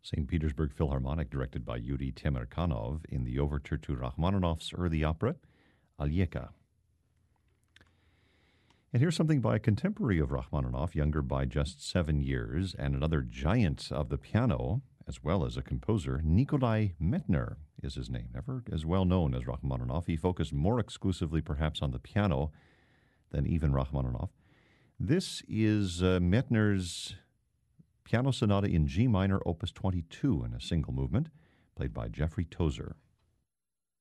St. Petersburg Philharmonic, directed by Yuri Temirkanov, in the overture to Rachmaninoff's early opera, Alyeka. And here's something by a contemporary of Rachmaninoff, younger by just 7 years, and another giant of the piano, as well as a composer. Nikolai Medtner is his name. Never as well known as Rachmaninoff. He focused more exclusively, perhaps, on the piano than even Rachmaninoff. This is Medtner's Piano Sonata in G minor, opus 22, in a single movement, played by Jeffrey Tozer.